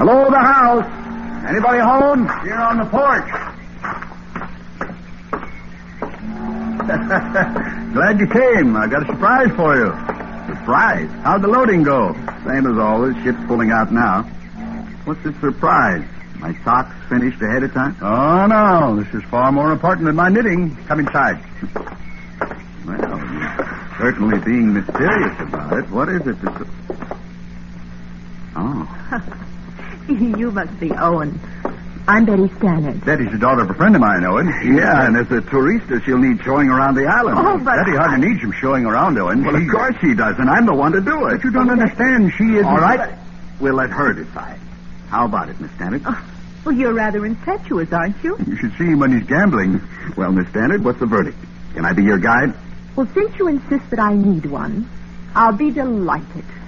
Hello, the house. Anybody home? Here on the porch. Glad you came. I got a surprise for you. Surprise? How'd the loading go? Same as always. Ship's pulling out now. What's the surprise? My socks finished ahead of time? Oh, no. This is far more important than my knitting. Come inside. Well, you're certainly being mysterious about it. What is it? Oh. You must be Owen. I'm Betty Stannard. Betty's the daughter of a friend of mine, Owen. Yeah, and as a tourista, she'll need showing around the island. Oh, but Betty hardly needs him showing around, Owen. Well, of course she does, and I'm the one to do it. But you don't understand. She is... All right. We'll let her decide. How about it, Miss Stannard? Well, you're rather impetuous, aren't you? You should see him when he's gambling. Well, Miss Stannard, what's the verdict? Can I be your guide? Well, since you insist that I need one, I'll be delighted.